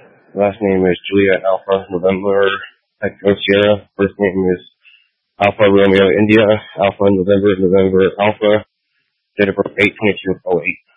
Last name is Julia Alpha November Echo Sierra. First name is Alpha Romeo India Alpha November Alpha. Date of birth 8/22/08.